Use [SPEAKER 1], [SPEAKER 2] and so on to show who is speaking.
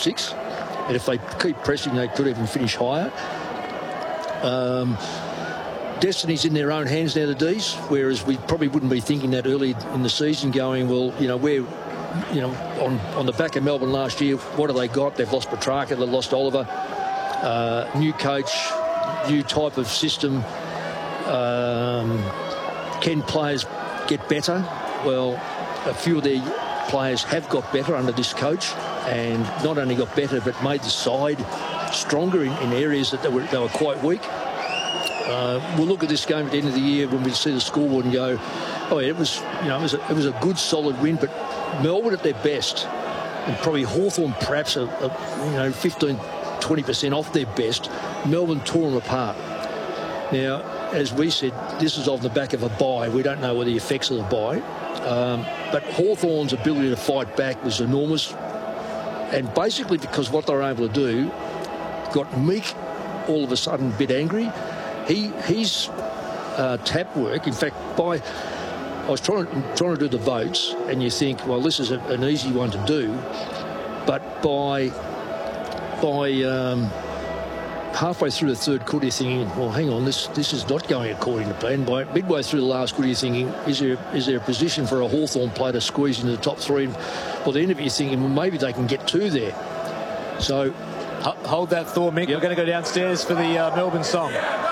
[SPEAKER 1] 6. And if they keep pressing, they could even finish higher. Destiny's in their own hands now, the D's, whereas we probably wouldn't be thinking that early in the season, going, well, we're, on the back of Melbourne last year, what have they got? They've lost Petrarca, they've lost Oliver. New coach, new type of system. Can players get better? Well, a few of their players have got better under this coach, and not only got better, but made the side stronger in areas that they were quite weak. We'll look at this game at the end of the year when we see the scoreboard and go, oh yeah, it was a good solid win, but Melbourne at their best, and probably Hawthorn perhaps 15-20% off their best. Melbourne tore them apart. Now, as we said, this is off the back of a bye. We don't know what the effects of the bye, but Hawthorn's ability to fight back was enormous, and basically because what they were able to do got Meek all of a sudden a bit angry. His tap work, in fact, I was trying to do the votes, and you think, well, this is an easy one to do, but by halfway through the third quarter, you're thinking, well, hang on, this is not going according to plan. By midway through the last quarter, you're thinking, is there a position for a Hawthorn player to squeeze into the top 3? By the end of it, you're thinking, well, maybe they can get 2 there. So
[SPEAKER 2] hold that thought, Mick. Yep. We're going to go downstairs for the Melbourne song.